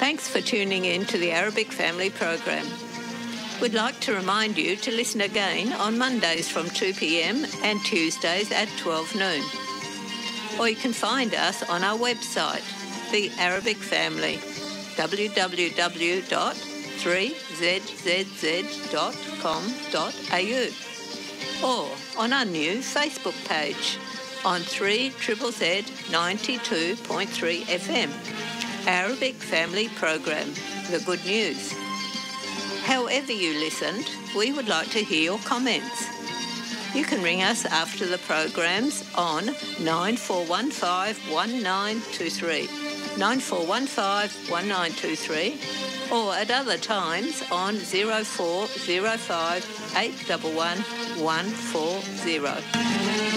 Thanks for tuning in to the Arabic Family Program. We'd like to remind you to listen again on Mondays from 2 p.m. and Tuesdays at 12 noon. Or you can find us on our website, The Arabic Family, www.3zzz.com.au, or on our new Facebook page on 3ZZZ 92.3 FM, Arabic Family Program, The Good News. However you listened, we would like to hear your comments. You can ring us after the programs on 9415-1923, 9415-1923, or at other times on 0405 811 140.